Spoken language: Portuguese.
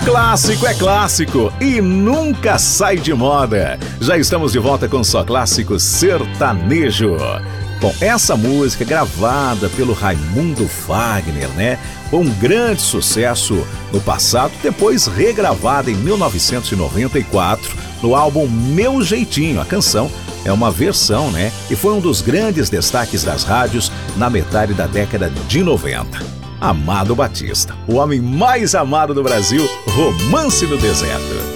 Clássico é clássico e nunca sai de moda. Já estamos de volta com Só Clássico Sertanejo. Bom, essa música gravada pelo Raimundo Fagner, né? Foi um grande sucesso no passado, depois regravada em 1994 no álbum Meu Jeitinho. A canção é uma versão, né? E foi um dos grandes destaques das rádios na metade da década de 90. Amado Batista, o homem mais amado do Brasil, Romance no Deserto.